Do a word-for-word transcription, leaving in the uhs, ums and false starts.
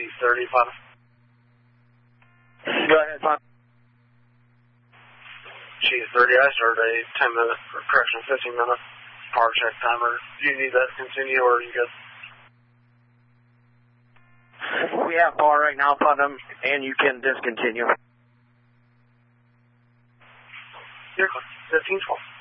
Cheese thirty, Papa. Go ahead, Papa. Cheese thirty, I started a ten minute, or correction, fifteen minute power check timer. Do you need that to continue, or are you good? We have power right now, Papa, and you can discontinue. You're good. fifteen twelve.